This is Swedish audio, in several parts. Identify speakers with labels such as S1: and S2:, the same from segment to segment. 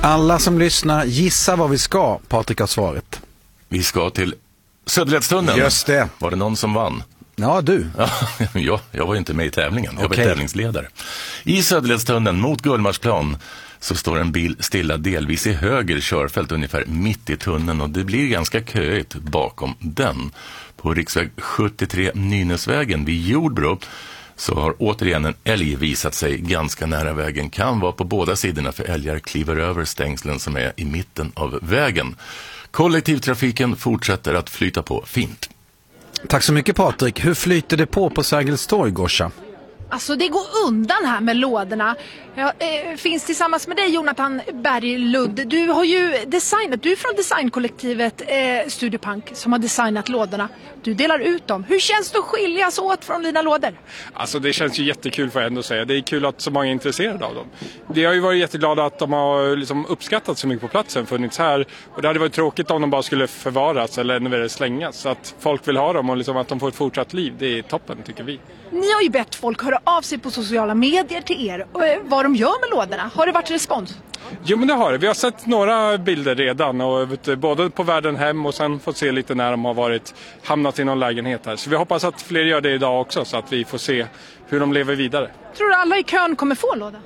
S1: Alla som lyssnar gissar vad vi ska. Patrik har svaret.
S2: Vi ska till Söderledstunneln.
S1: Just det.
S2: Var det någon som vann?
S1: Ja, du.
S2: Ja, jag var ju inte med i tävlingen. Jag var tävlingsledare. I Söderledstunneln mot Gullmarsplan så står en bil stilla delvis i höger körfält ungefär mitt i tunneln, och det blir ganska köigt bakom den. På riksväg 73 Nynäsvägen vid Jordbro så har återigen en älg visat sig ganska nära vägen. Kan vara på båda sidorna, för älgar kliver över stängslen som är i mitten av vägen. Kollektivtrafiken fortsätter att flyta på fint.
S1: Tack så mycket, Patrik. Hur flyter det på Sergels torg, Gorsa?
S3: Alltså det går undan här med lådorna. Jag finns tillsammans med dig, Jonathan Berglund. Du har ju designat, du är från designkollektivet Studiopunk som har designat lådorna. Du delar ut dem. Hur känns det att skiljas åt från dina lådor?
S4: Alltså det känns ju jättekul, för jag ändå säga. Det är kul att så många är intresserade av dem. Vi har ju varit jätteglada att de har liksom uppskattat så mycket på platsen, funnits här. Och det hade varit tråkigt om de bara skulle förvaras eller ännu värre slängas. Så att folk vill ha dem och liksom att de får ett fortsatt liv, det är toppen tycker vi.
S3: Ni har ju bett folk höra av sig på sociala medier till er vad de gör med lådorna. Har det varit respons?
S4: Jo, men det har det. Vi har sett några bilder redan, och både på världen hem och sen fått se lite när de har hamnat i någon lägenhet här. Så vi hoppas att fler gör det idag också, så att vi får se hur de lever vidare.
S3: Tror du alla i kön kommer få en låda?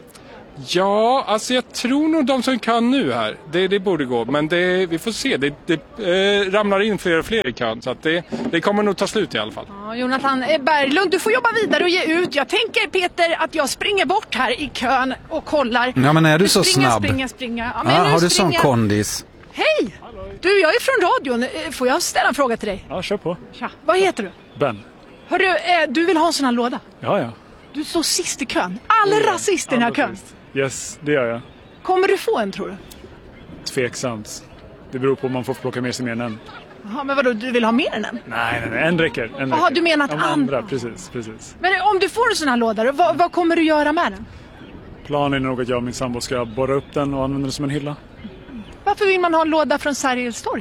S4: Ja, alltså jag tror nog de som kan nu här. Det borde gå, men vi får se. Det ramlar in fler och fler i kön, så att det kommer nog ta slut i alla fall.
S3: Ja, Jonathan Berglund, du får jobba vidare och ge ut. Jag tänker, Peter, att jag springer bort här i kön och kollar.
S1: Ja, men är du så snabb?
S3: Springa. Ja,
S1: men har du sån kondis?
S3: Hej! Du, jag är från radion. Får jag ställa en fråga till dig?
S5: Ja, kör på.
S3: Tja. Vad heter du?
S5: Ben.
S3: Hörru, du vill ha en sån här låda?
S5: Ja.
S3: Du står sist i kön. Allra sist i den här kön.
S5: Yes, det gör jag.
S3: Kommer du få en, tror du?
S5: Tveksamt. Det beror på om man får plocka med sig mer än en.
S3: Jaha, men vadå, du vill ha mer än en?
S5: Nej, en räcker.
S3: Jaha, du menar att
S5: andra? Precis.
S3: Men om du får en sån här låda, vad kommer du göra med den?
S5: Planen är nog att jag och min sambo ska borra upp den och använda den som en hylla.
S3: Varför vill man ha en låda från Sergels torg?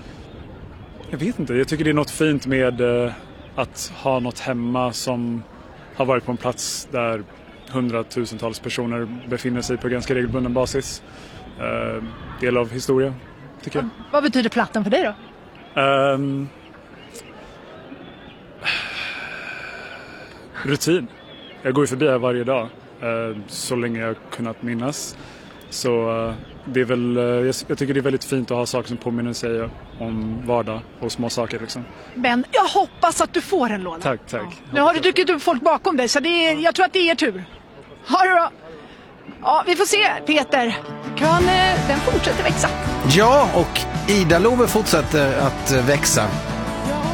S5: Jag vet inte, jag tycker det är något fint med att ha något hemma som har varit på en plats där hundratusentals personer befinner sig på ganska regelbunden basis. Del av historia, tycker jag.
S3: Vad betyder plattan för dig då?
S5: Rutin. Jag går ju förbi här varje dag, så länge jag kunnat minnas. Så det är väl, jag tycker det är väldigt fint att ha saker som påminner sig om vardag och små saker liksom.
S3: Ben, jag hoppas att du får en låda.
S5: Tack.
S3: Ja. Nu har du druckit upp folk bakom dig, så jag tror att det är er tur. Ha det bra. Ja, vi får se, Peter. Den fortsätter växa.
S1: Ja, och Ida Love fortsätter att växa.